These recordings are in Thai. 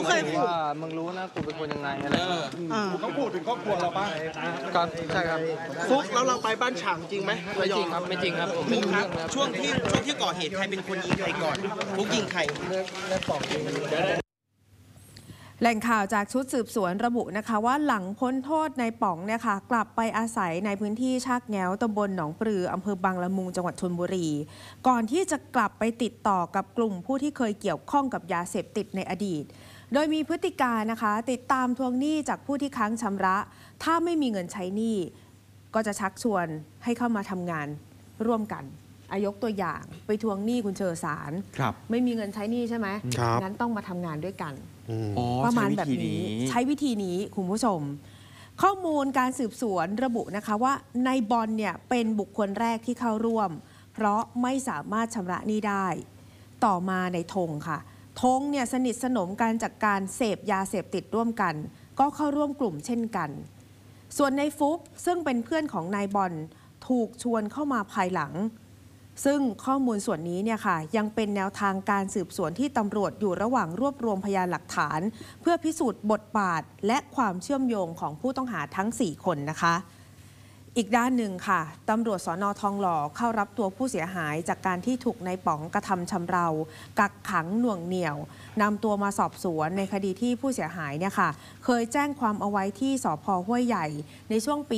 เคยขู่ว่ามึงรู้นะกูเป็นคนยังไงอะไรเขาพูดถึงครอบครัวเราป่ะครับใช่ครับฟุกแล้วเราไปบ้านฉางจริงไหมไม่จริงครับไม่จริงครับผมไม่รู้เรื่องครับช่วงที่ก่อเหตุใครเป็นคนยิงใครก่อนฟุกยิงใครเลือดปอกยิงแหล่งข่าวจากชุดสืบสวนระบุนะคะว่าหลังพ้นโทษนายป๋องเนี่ยค่ะกลับไปอาศัยในพื้นที่ชากแง้วตำบลหนองปลืออำเภอบางละมุงจังหวัดชลบุรีก่อนที่จะกลับไปติดต่อกับกลุ่มผู้ที่เคยเกี่ยวข้องกับยาเสพติดในอดีตโดยมีพฤติการนะคะติดตามทวงหนี้จากผู้ที่ค้างชำระถ้าไม่มีเงินใช้หนี้ก็จะชักชวนให้เข้ามาทำงานร่วมกันยกตัวอย่างไปทวงหนี้คุณเชอสารไม่มีเงินใช้หนี้ใช่ไหมงั้นต้องมาทำงานด้วยกันประมาณแบบนี้ใช้วิธีนี้คุณผู้ชมข้อมูลการสืบสวนระบุนะคะว่านายบอลเนี่ยเป็นบุคคลแรกที่เข้าร่วมเพราะไม่สามารถชำระหนี้ได้ต่อมาในธงค่ะธงเนี่ยสนิทสนมกันจากการเสพยาเสพติดร่วมกันก็เข้าร่วมกลุ่มเช่นกันส่วนนายฟุกซึ่งเป็นเพื่อนของนายบอลถูกชวนเข้ามาภายหลังซึ่งข้อมูลส่วนนี้เนี่ยค่ะยังเป็นแนวทางการสืบสวนที่ตำรวจอยู่ระหว่างรวบรวมพยานหลักฐานเพื่อพิสูจน์บทบาทและความเชื่อมโยงของผู้ต้องหาทั้ง4คนนะคะอีกด้านหนึ่งค่ะตำรวจสน.ทองหล่อเข้ารับตัวผู้เสียหายจากการที่ถูกนายป๋องกระทำชำเรากักขังหน่วงเหนี่ยวนำตัวมาสอบสวนในคดีที่ผู้เสียหายเนี่ยค่ะเคยแจ้งความเอาไว้ที่สภ.ห้วยใหญ่ในช่วงปี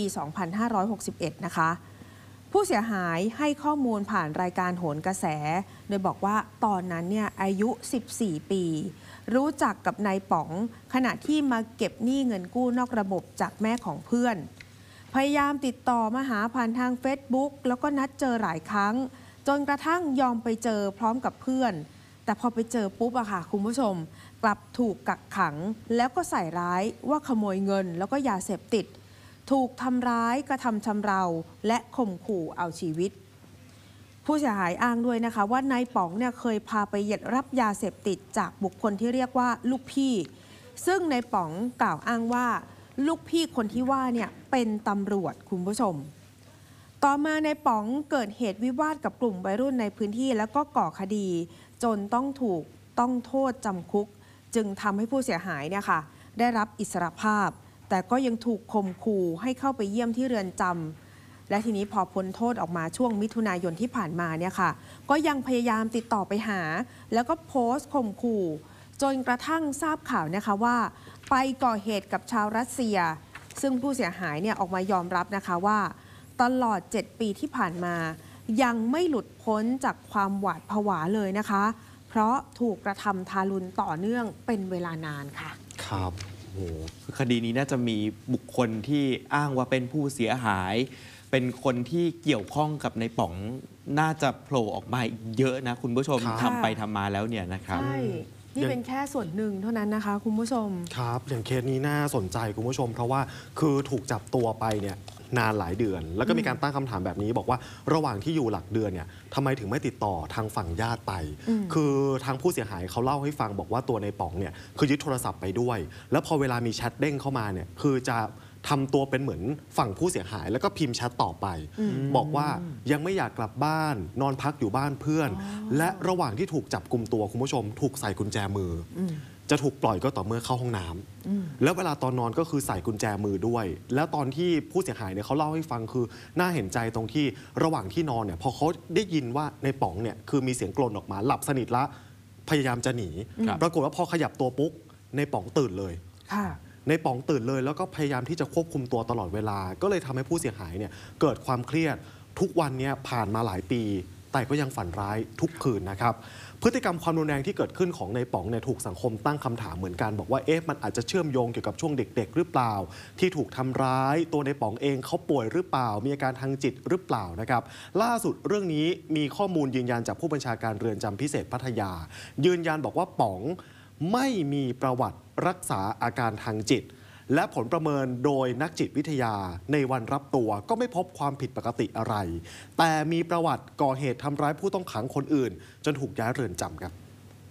2561 นะคะผู้เสียหายให้ข้อมูลผ่านรายการโหนกระแสโดยบอกว่าตอนนั้นเนี่ยอายุ 14 ปีรู้จักกับนายป๋องขณะที่มาเก็บหนี้เงินกู้นอกระบบจากแม่ของเพื่อนพยายามติดต่อมาหาผ่านทาง Facebook แล้วก็นัดเจอหลายครั้งจนกระทั่งยอมไปเจอพร้อมกับเพื่อนแต่พอไปเจอปุ๊บอะค่ะคุณผู้ชมกลับถูกกักขังแล้วก็ใส่ร้ายว่าขโมยเงินแล้วก็ยาเสพติดถูกทำร้ายกระทำชำเราและข่มขู่เอาชีวิตผู้เสียหายอ้างด้วยนะคะว่านายป๋องเนี่ยเคยพาไปรับยาเสพติดจากบุคคลที่เรียกว่าลูกพี่ซึ่งนายป๋องกล่าวอ้างว่าลูกพี่คนที่ว่าเนี่ยเป็นตำรวจคุณผู้ชมต่อมานายป๋องเกิดเหตุวิวาทกับกลุ่มวัยรุ่นในพื้นที่แล้วก็ก่อคดีจนต้องโทษจำคุกจึงทำให้ผู้เสียหายเนี่ยค่ะได้รับอิสรภาพแต่ก็ยังถูกข่มขู่ให้เข้าไปเยี่ยมที่เรือนจำและทีนี้พอพ้นโทษออกมาช่วงมิถุนายนที่ผ่านมาเนี่ยค่ะก็ยังพยายามติดต่อไปหาแล้วก็โพสต์ข่มขู่จนกระทั่งทราบข่าวนะคะว่าไปก่อเหตุกับชาวรัสเซียซึ่งผู้เสียหายเนี่ยออกมายอมรับนะคะว่าตลอด7 ปีที่ผ่านมายังไม่หลุดพ้นจากความหวาดผวาเลยนะคะเพราะถูกกระทำทารุณต่อเนื่องเป็นเวลานานค่ะครับโอ้คดีนี้น่าจะมีบุคคลที่อ้างว่าเป็นผู้เสียหายเป็นคนที่เกี่ยวข้องกับในป๋องน่าจะโผล่ออกมาอีกเยอะนะคุณผู้ชมทำไปทำมาแล้วเนี่ยนะครับใช่นี่เป็นแค่ส่วนหนึ่งเท่านั้นนะคะคุณผู้ชมครับอย่างเคสนี้น่าสนใจคุณผู้ชมเพราะว่าคือถูกจับตัวไปเนี่ยนานหลายเดือนแล้วก็มีการตั้งคำถามแบบนี้บอกว่าระหว่างที่อยู่หลักเดือนเนี่ยทำไมถึงไม่ติดต่อทางฝั่งญาติไปคือทางผู้เสียหายเขาเล่าให้ฟังบอกว่าตัวในป๋องเนี่ยคือยึดโทรศัพท์ไปด้วยแล้วพอเวลามีแชทเด้งเข้ามาเนี่ยคือจะทำตัวเป็นเหมือนฝั่งผู้เสียหายแล้วก็พิมพ์แชทต่อไปบอกว่ายังไม่อยากกลับบ้านนอนพักอยู่บ้านเพื่อนและระหว่างที่ถูกจับกุมตัวคุณผู้ชมถูกใส่กุญแจมือจะถูกปล่อยก็ต่อเมื่อเข้าห้องน้ำแล้วเวลาตอนนอนก็คือใส่กุญแจมือด้วยแล้วตอนที่ผู้เสียหายเนี่ยเขาเล่าให้ฟังคือน่าเห็นใจตรงที่ระหว่างที่นอนเนี่ยพอเขาได้ยินว่าในป๋องเนี่ยคือมีเสียงกลนออกมาหลับสนิทละพยายามจะหนีปรากฏว่าพอขยับตัวปุ๊บในป๋องตื่นเลยในป๋องตื่นเลยแล้วก็พยายามที่จะควบคุมตัวตลอดเวลาก็เลยทำให้ผู้เสียหายเนี่ยเกิดความเครียดทุกวันนี้ผ่านมาหลายปีแต่ก็ยังฝันร้ายทุกคืนนะครับพฤติกรรมความรุนแรงที่เกิดขึ้นของในป๋องเนี่ยถูกสังคมตั้งคำถามเหมือนกันบอกว่ามันอาจจะเชื่อมโยงเกี่ยวกับช่วงเด็กๆหรือเปล่าที่ถูกทำร้ายตัวในป๋องเองเขาป่วยหรือเปล่ามีอาการทางจิตหรือเปล่านะครับล่าสุดเรื่องนี้มีข้อมูลยืนยันจากผู้บัญชาการเรือนจำพิเศษพัทยายืนยันบอกว่าป๋องไม่มีประวัติรักษาอาการทางจิตและผลประเมินโดยนักจิตวิทยาในวันรับตัวก็ไม่พบความผิดปกติอะไรแต่มีประวัติก่อเหตุทำร้ายผู้ต้องขังคนอื่นจนถูกย้ายเรือนจำครับ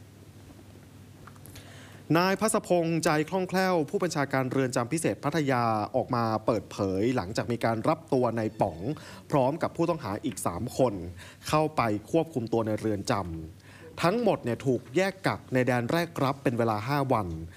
นายพัสพงษ์ใจคล่องแคล่วผู้บัญชาการเรือนจำพิเศษพัทยาออกมาเปิดเผยหลังจากมีการรับตัวนายป๋องพร้อมกับผู้ต้องหาอีก3 คนเข้าไปควบคุมตัวในเรือนจำทั้งหมดเนี่ยถูกแยกกักในแดนแรกรับเป็นเวลา5 วัน